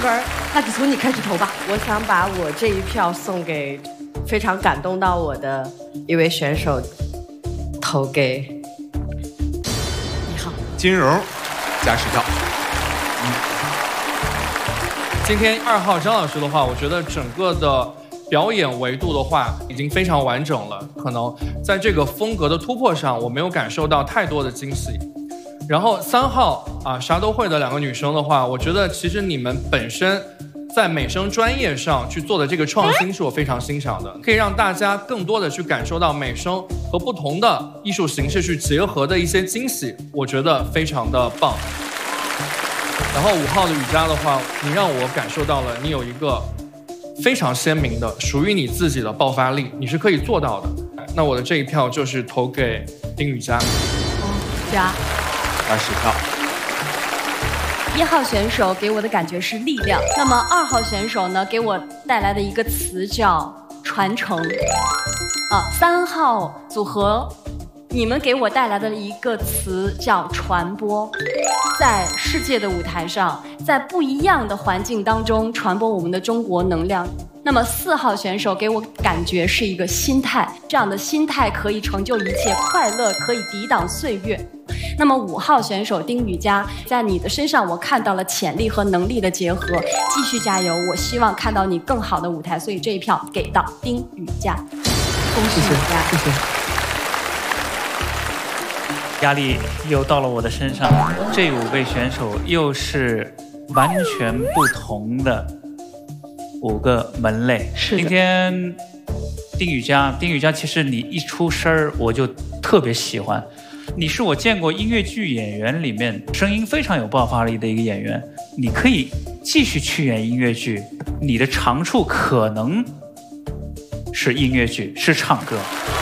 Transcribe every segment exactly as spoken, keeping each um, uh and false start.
根，那就从你开始投吧。 我想把我这一票送给非常感动到我的一位选手，投给一号金荣，加十票。 嗯，今天二号张老师的话，我觉得整个的表演维度的话已经非常完整了，可能在这个风格的突破上，我没有感受到太多的惊喜。然后三号啊，啥都会的两个女生的话，我觉得其实你们本身在美声专业上去做的这个创新是我非常欣赏的，可以让大家更多的去感受到美声和不同的艺术形式去结合的一些惊喜，我觉得非常的棒。然后五号的雨佳的话，你让我感受到了你有一个非常鲜明的属于你自己的爆发力，你是可以做到的。那我的这一票就是投给丁雨佳。 佳， 加十票。 一号选手给我的感觉是力量，那么二号选手呢，给我带来的一个词叫传承。啊，三号组合，你们给我带来的一个词叫传播。在世界的舞台上，在不一样的环境当中传播我们的中国能量。那么四号选手给我感觉是一个心态，这样的心态可以成就一切，快乐可以抵挡岁月。那么五号选手丁雨佳，在你的身上我看到了潜力和能力的结合，继续加油！我希望看到你更好的舞台，所以这一票给到丁雨佳，恭喜雨佳！ 谢谢。 压力又到了我的身上，这五位选手又是完全不同的五个门类。 是的。 今天丁雨佳，丁雨佳，其实你一出声儿我就特别喜欢。你是我见过音乐剧演员里面声音非常有爆发力的一个演员，你可以继续去演音乐剧，你的长处可能是音乐剧，是唱歌。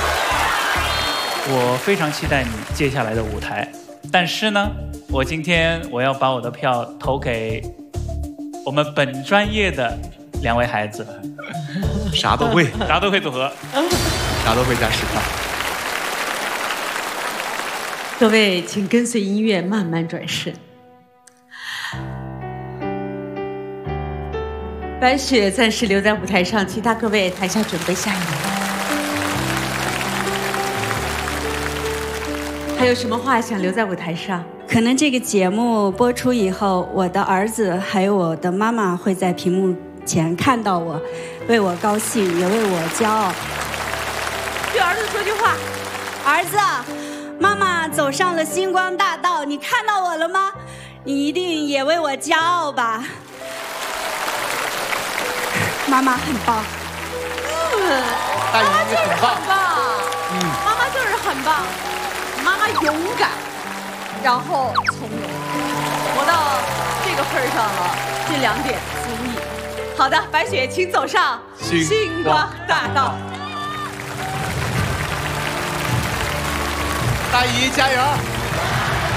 我非常期待你接下来的舞台，但是呢，我今天我要把我的票投给我们本专业的两位孩子， 啥都会， 啥都会组合， 啥都会加十票。 各位，请跟随音乐慢慢转身。白雪暂时留在舞台上，其他各位台下准备下一轮。还有什么话想留在舞台上？ 可能这个节目播出以后，我的儿子还有我的妈妈会在屏幕前看到我，为我高兴，也为我骄傲。 对儿子说句话， 儿子，妈妈走上了星光大道，你看到我了吗？你一定也为我骄傲吧？妈妈很棒。 嗯， 大姨妈妈就是很棒。 很棒。嗯，妈妈就是很棒。妈妈勇敢，然后从容，活到这个份儿上了，这两点足矣。好的，白雪，请走上星光大道。 大姨加油！